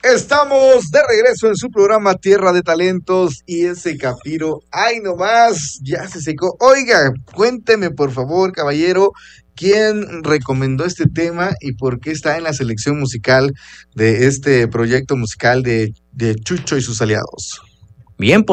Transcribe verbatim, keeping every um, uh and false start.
Estamos de regreso en su programa Tierra de Talentos y ese capiro, ay nomás, ya se secó. Oiga, cuénteme por favor, caballero, quién recomendó este tema y por qué está en la selección musical de este proyecto musical de, de Chucho y sus aliados. Bien, pues